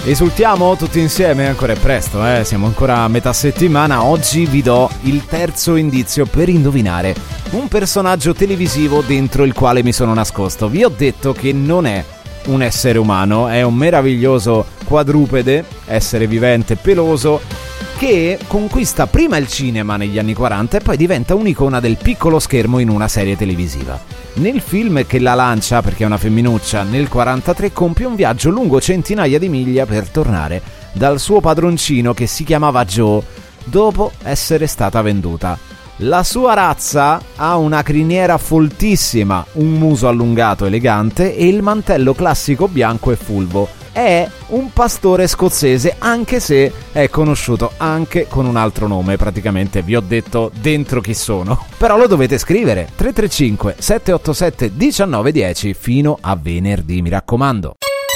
Esultiamo tutti insieme? Ancora è presto, siamo ancora a metà settimana. Oggi vi do il terzo indizio per indovinare un personaggio televisivo dentro il quale mi sono nascosto. Vi ho detto che non è un essere umano, è un meraviglioso quadrupede, essere vivente peloso, che conquista prima il cinema negli anni 40 e poi diventa un'icona del piccolo schermo in una serie televisiva. Nel film che la lancia, perché è una femminuccia, nel 43 compie un viaggio lungo centinaia di miglia per tornare dal suo padroncino che si chiamava Joe dopo essere stata venduta. La sua razza ha una criniera foltissima, un muso allungato elegante e il mantello classico bianco e fulvo. È un pastore scozzese, anche se è conosciuto anche con un altro nome. Praticamente vi ho detto dentro chi sono, però lo dovete scrivere 335 787 1910 fino a venerdì, mi raccomando.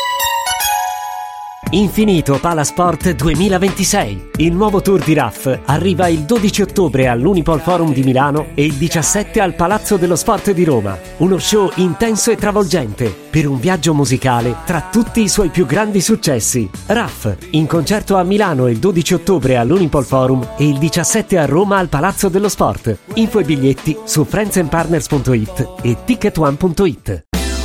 Infinito Palasport 2026. Il nuovo tour di RAF arriva il 12 ottobre all'Unipol Forum di Milano e il 17 al Palazzo dello Sport di Roma. Uno show intenso e travolgente per un viaggio musicale tra tutti i suoi più grandi successi. RAF in concerto a Milano il 12 ottobre all'Unipol Forum e il 17 a Roma al Palazzo dello Sport. Info e biglietti su friendsandpartners.it e ticketone.it.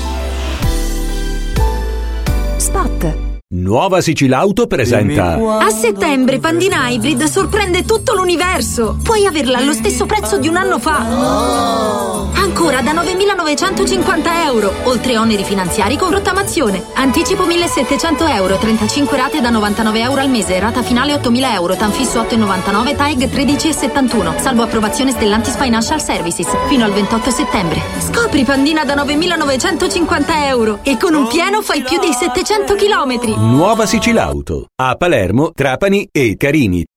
Spot. Nuova Sicilauto presenta. A settembre Pandina Hybrid sorprende tutto l'universo. Puoi averla allo stesso prezzo di un anno fa. Ancora da 9.950 euro, oltre oneri finanziari con rottamazione. Anticipo 1.700 euro, 35 rate da 99 euro al mese, rata finale 8.000 euro, tanfisso 8,99, TAEG 13,71, salvo approvazione Stellantis Financial Services, fino al 28 settembre. Scopri Pandina da 9.950 euro e con un pieno fai più di 700 chilometri. Nuova Sicilauto a Palermo, Trapani e Carini.